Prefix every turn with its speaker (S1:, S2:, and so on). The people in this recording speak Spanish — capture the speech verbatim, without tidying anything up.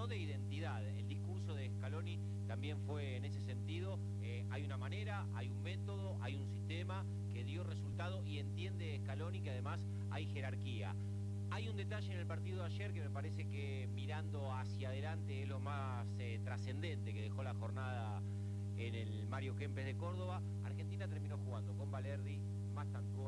S1: de identidad. El discurso de Scaloni también fue en ese sentido. Eh, hay una manera, hay un método, hay un sistema que dio resultado y entiende Scaloni que además hay jerarquía. Hay un detalle en el partido de ayer que me parece que mirando hacia adelante es lo más eh, trascendente que dejó la jornada en el Mario Kempes de Córdoba. Argentina terminó jugando con Valerdi, Mastantuono.